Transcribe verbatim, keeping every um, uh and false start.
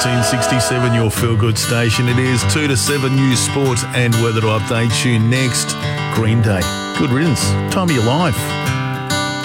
nineteen sixty-seven, your feel-good station. It is two to seven news, sports and weather to update you next. Green Day. Good riddance. Time of your life.